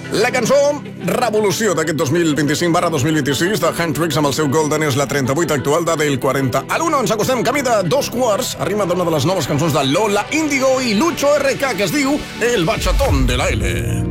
La cançó Revolució d'aquest 2025/2026 de Hendrix amb el seu Golden és la 38 actual de Del 40 a l'1. Ens acostem camí de 2 quarts. Arriba d'una de les noves cançons de Lola Índigo i Lucho RK que es diu El Bachatón de la L.